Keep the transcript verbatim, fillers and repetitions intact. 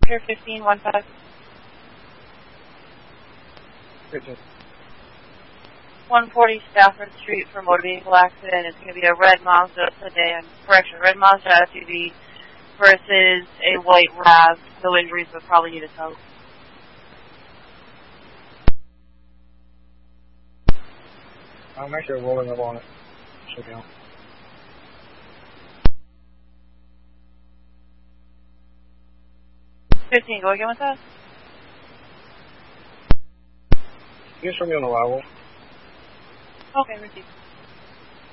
Pier fifteen, one five. fifteen. one forty Stafford Street for motor vehicle accident. It's going to be a red Mazda sedan. Correction, red Mazda S U V versus a white RAV. No injuries, but probably need a tow. I'm actually rolling up on it. Should be on. fifteen, go again with that? You can show me on arrival. Okay, received.